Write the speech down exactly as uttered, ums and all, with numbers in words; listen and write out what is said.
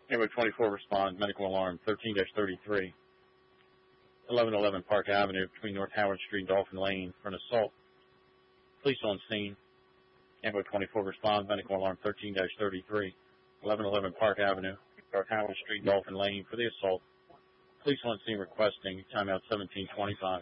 Ambulance twenty-four respond, medical alarm thirteen dash thirty-three, eleven eleven Park Avenue between North Howard Street and Dolphin Lane for an assault. Police on scene. Ambulance twenty-four respond, medical alarm thirteen dash thirty-three, eleven eleven Park Avenue, North Howard Street, Dolphin Lane for the assault. Police on scene requesting timeout seventeen twenty-five.